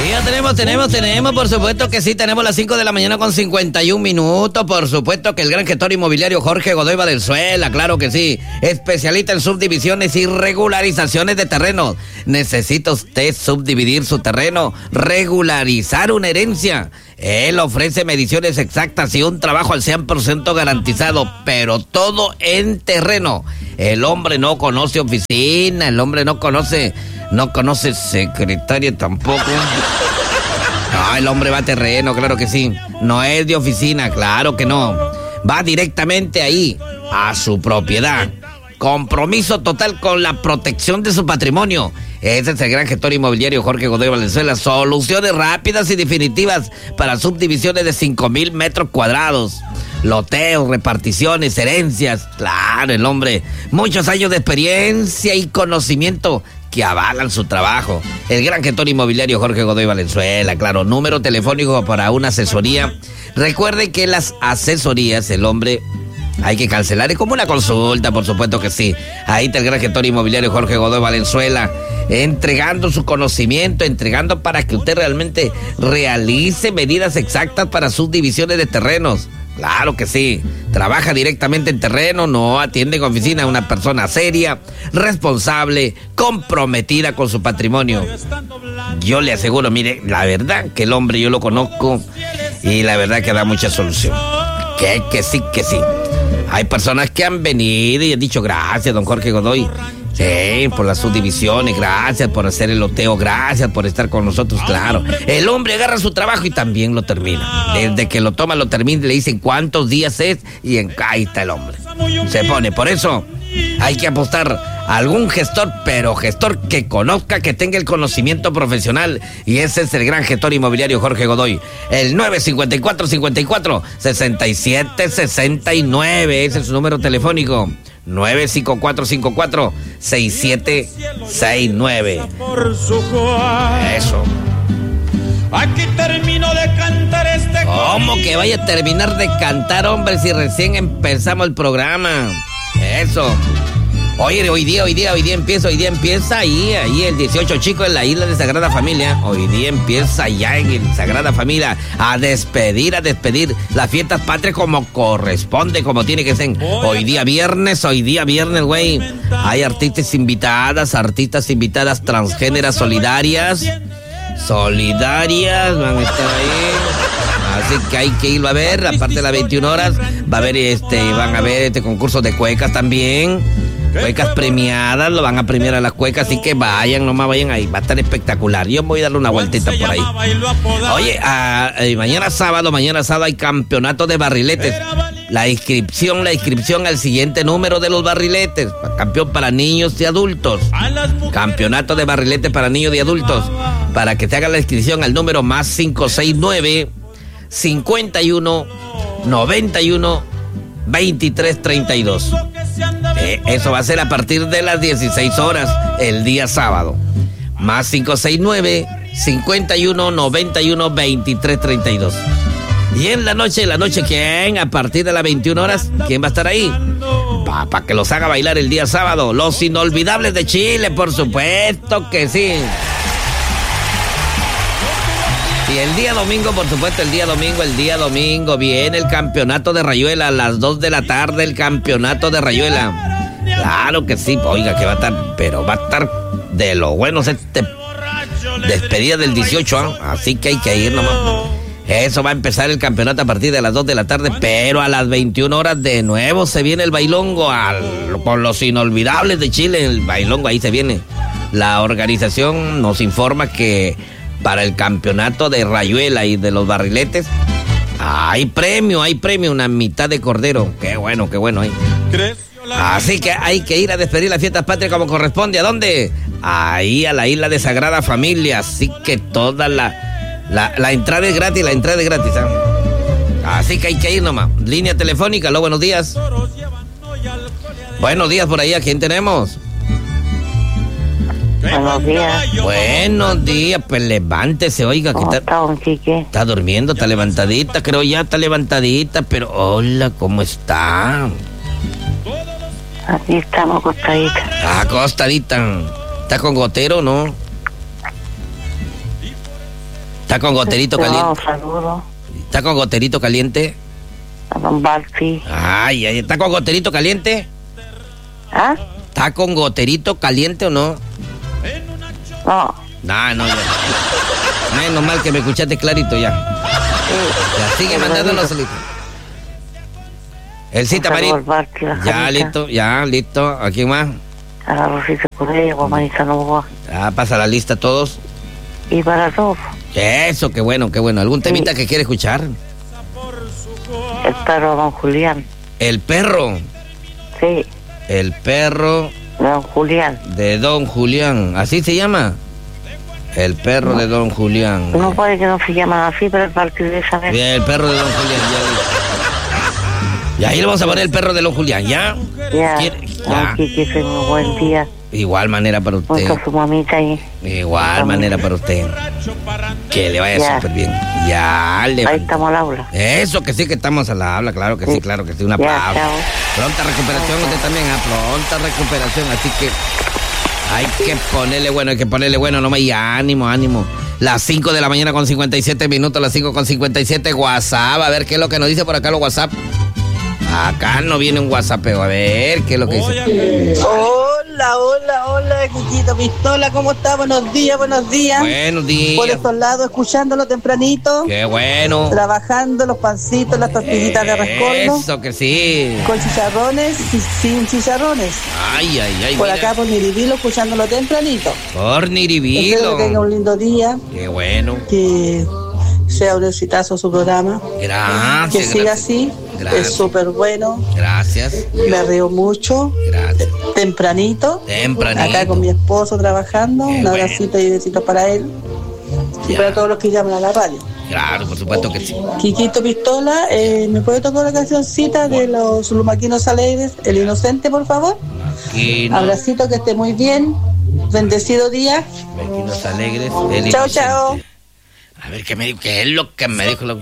Sí, ya tenemos, por supuesto que sí, tenemos las 5 de la mañana con 51 minutos, por supuesto que el gran gestor inmobiliario Jorge Godoy Valenzuela, claro que sí, especialista en subdivisiones y regularizaciones de terrenos. ¿Necesita usted subdividir su terreno, regularizar una herencia? Él ofrece mediciones exactas y un trabajo al 100% garantizado, pero todo en terreno. El hombre no conoce oficina, el hombre no conoce secretaria tampoco. No, el hombre va a terreno, claro que sí. No es de oficina, claro que no. Va directamente ahí, a su propiedad. Compromiso total con la protección de su patrimonio. Ese es el gran gestor inmobiliario Jorge Godoy Valenzuela. Soluciones rápidas y definitivas para subdivisiones de 5,000 metros cuadrados. Loteos, reparticiones, herencias. Claro, el hombre. Muchos años de experiencia y conocimiento que avalan su trabajo. El gran gestor inmobiliario Jorge Godoy Valenzuela, claro. Número telefónico para una asesoría. Recuerde que las asesorías, el hombre, hay que cancelar. Es como una consulta, por supuesto que sí. Ahí está el gran gestor inmobiliario Jorge Godoy Valenzuela, entregando su conocimiento, entregando para que usted realmente realice medidas exactas para sus divisiones de terrenos. Claro que sí. Trabaja directamente en terreno, no atiende en oficina. Una persona seria, responsable, comprometida con su patrimonio. Yo le aseguro, mire, la verdad que el hombre yo lo conozco y la verdad que da mucha solución. Que sí. Hay personas que han venido y han dicho gracias, don Jorge Godoy. Sí, por las subdivisiones, gracias por hacer el loteo, gracias por estar con nosotros, claro. El hombre agarra su trabajo y también lo termina. Desde que lo toma, lo termina, le dicen cuántos días es y ahí está el hombre. Se pone, por eso hay que apostar a algún gestor, pero gestor que conozca, que tenga el conocimiento profesional. Y ese es el gran gestor inmobiliario Jorge Godoy. El 954-54-67-69, ese es su número telefónico. 954-54-6769. Eso. Aquí termino de cantar este. ¿Cómo que vaya a terminar de cantar, hombre, si recién empezamos el programa? Eso. Oye, hoy día empieza ahí el 18 chico en la isla de Sagrada Familia. Hoy día empieza ya en Sagrada Familia a despedir las fiestas patrias como corresponde, como tiene que ser. Hoy día viernes, güey. Hay artistas invitadas transgéneras solidarias van a estar ahí. Así que hay que irlo a ver, aparte de las 21 horas, van a ver concursos de cuecas también. Cuecas premiadas, lo van a premiar a las cuecas, así que nomás vayan ahí, va a estar espectacular. Yo voy a darle una vueltita por ahí. Oye, mañana sábado hay campeonato de barriletes. La inscripción al siguiente número de los barriletes. Campeón para niños y adultos. Campeonato de barriletes para niños y adultos. Para que te hagan la inscripción al número más 569 51 91 23 32. Eso va a ser a partir de las 16 horas el día sábado. Más 569 51 91 23 32. Y en la noche, ¿quién? A partir de las 21 horas, ¿quién va a estar ahí? Para que los haga bailar el día sábado. Los Inolvidables de Chile, por supuesto que sí. Y el día domingo, por supuesto, el día domingo viene el campeonato de Rayuela a las 2 de la tarde, el campeonato de Rayuela. Claro que sí, oiga, que va a estar de lo bueno despedida del 18, ¿eh? Así que hay que ir nomás. Eso va a empezar el campeonato a partir de las 2 de la tarde, pero a las 21 horas de nuevo se viene el bailongo con los Inolvidables de Chile, el bailongo, ahí se viene. La organización nos informa que para el campeonato de Rayuela y de los barriletes hay premio, una mitad de cordero. Qué bueno ahí. Así que hay que ir a despedir las fiestas patrias como corresponde. ¿A dónde? Ahí a la isla de Sagrada Familia. Así que toda la entrada es gratis, ¿eh? Así que hay que ir nomás. Línea telefónica, aló, buenos días. Buenos días por ahí, ¿a quién tenemos? Buenos días, pues levántese, oiga. ¿Cómo está, don Quique? Está durmiendo, está levantadita, creo ya está levantadita, pero hola, ¿cómo está? Así estamos acostaditas. Acostadita. ¿Está con gotero o no? ¿Está con goterito No, caliente? saludo ¿Está con goterito caliente? a don Balfi. Ay, ¿está con goterito caliente? ¿Ah? ¿Está con goterito caliente o no? No. No, ya. Menos mal que me escuchaste clarito ya. Ya, sigue mandándonos solito. El cita, Marín. Ya, listo, ya, listo. ¿A quién más? A la Rosita Correa, Guamanita Novoa. Ya, pasa la lista todos. Y para todos. Eso, qué bueno, qué bueno. ¿Algún temita que quiere escuchar? El perro don Julián. El perro. Sí, El perro don Julián. de Don Julián. ¿Así se llama? El perro de Don Julián. No puede que no se llaman así, pero el partido de esa vez. Bien, el perro de Don Julián, ya. Y ahí le vamos a poner el perro de Don Julián, ¿ya? Ya. Ya. Aquí que fue un buen día. Igual manera para usted. Junto a su mamita ahí. Igual manera para usted. Que le vaya Ya. súper bien. Ya, le Ahí estamos al aula. Eso que sí que estamos a la habla, claro que sí, claro que sí. Un aplauso. chao. Pronta recuperación usted también, pronta recuperación. Así que hay que ponerle bueno, nomás y ánimo. Las 5 de la mañana con 57 minutos, las 5 con 57, WhatsApp. A ver qué es lo que nos dice por acá los WhatsApp. Acá no viene un WhatsAppeo, a ver qué es lo que dice. Hola, Kikito Pistola, ¿cómo está? Buenos días. Buenos días. Por estos lados, escuchándolo tempranito, Qué bueno. trabajando los pancitos, las tortillitas de rascolno, Eso que sí. con chicharrones y sin chicharrones. Ay, Por mira. acá por Niribilo, escuchándolo tempranito. Por Espero Niribilo. que tenga un lindo día, Qué bueno. que sea un exitazo su programa, Gracias. que siga gracias. así, Gracias. es súper bueno, Gracias. me río mucho, Gracias. tempranito. Tempranito. Acá con mi esposo trabajando, Qué un bueno. abracito y besitos para él y Ya. para todos los que llaman a la radio. Claro, por supuesto que sí. Kikito Pistola, ¿me puede tocar una cancioncita de los Lumaquinos Alegres, El Inocente, por favor? Aquí no, Abracito, que esté muy bien, bendecido día. aquí nos alegres. El Chao, inocente. chao. A ver qué me dijo, qué es lo que me dijo.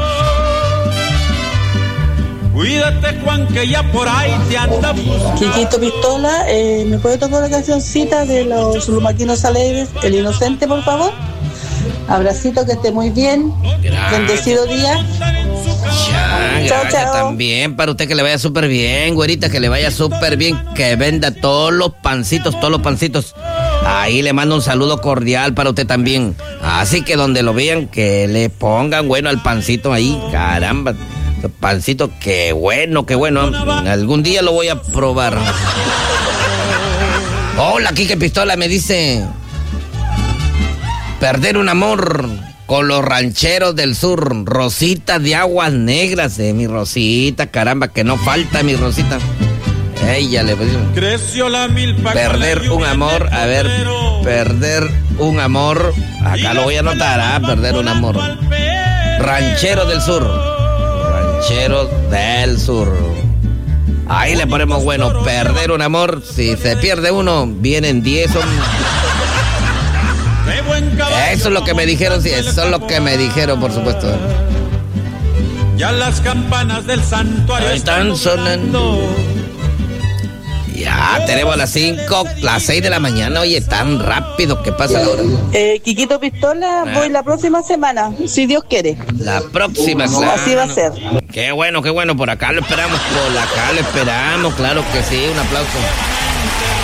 Cuídate, Juan, que ya por ahí te anda buscando. Kikito Pistola, ¿me puede tocar una cancioncita de los Lumaquinos Alegres, El Inocente, por favor? Abracito, que esté muy bien, Gracias. bendecido día. Ya, Chao, gracias chao. también para usted, que le vaya súper bien, güerita, que le vaya súper bien, que venda todos los pancitos. Ahí le mando un saludo cordial para usted también. Así que donde lo vean, que le pongan bueno al pancito ahí, caramba. El pancito, qué bueno. Algún día lo voy a probar. Hola, Kike Pistola me dice: perder un amor con los rancheros del sur, Rosita de Aguas Negras, mi Rosita, caramba, que no falta mi Rosita. Ella le digo. Creció la milpa. Perder un amor, a ver, perder un amor, acá lo voy a anotar, perder un amor. Ranchero del sur, ranchero del sur. Ahí le ponemos bueno, perder un amor, si se pierde uno, vienen 10. Eso es lo que me dijeron, sí, eso es lo que me dijeron, por supuesto. Ya las campanas del santuario Ahí están sonando. Ya tenemos las 5, las 6 de la mañana. Oye, tan rápido que pasa la hora. Kikito Pistola, voy la próxima semana, si Dios quiere. La próxima, claro. Así va a ser. Qué bueno, por acá lo esperamos, claro que sí, un aplauso.